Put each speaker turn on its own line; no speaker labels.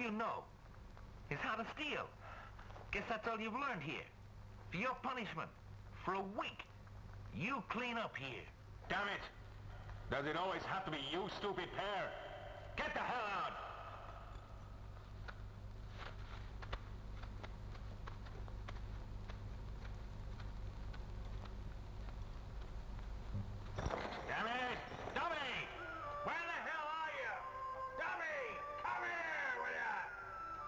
you know is how to steal. Guess that's all you've learned here. For your punishment, for a week, you clean up here.
Damn it! Does it always have to be you, stupid pair? Get the hell out!